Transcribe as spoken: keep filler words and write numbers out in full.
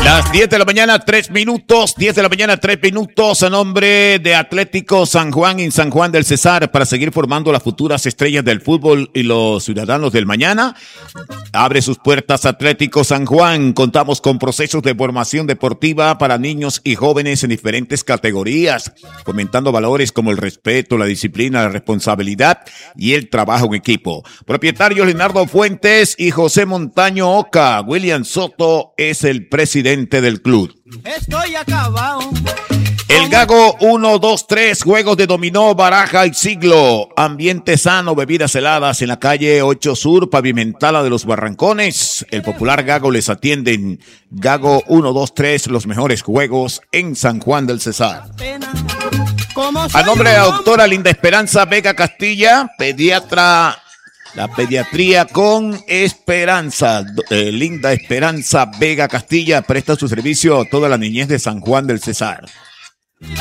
Las diez de la mañana, tres minutos, diez de la mañana, tres minutos, a nombre de Atlético San Juan y San Juan del Cesar, para seguir formando las futuras estrellas del fútbol y los ciudadanos del mañana. Abre sus puertas Atlético San Juan. Contamos con procesos de formación deportiva para niños y jóvenes en diferentes categorías, fomentando valores como el respeto, la disciplina, la responsabilidad y el trabajo en equipo. Propietarios Leonardo Fuentes y José Montaño Oca. William Soto es el presidente del club. Estoy acabado. El Gago uno, dos, tres, juegos de dominó, baraja y siglo. Ambiente sano, bebidas heladas en la calle ocho Sur, pavimentada de los Barrancones. El popular Gago les atiende en Gago uno, dos, tres, los mejores juegos en San Juan del Cesar. A nombre de la doctora Linda Esperanza Vega Castilla, pediatra. La pediatría con esperanza. Eh, Linda Esperanza Vega Castilla presta su servicio a toda la niñez de San Juan del Cesar.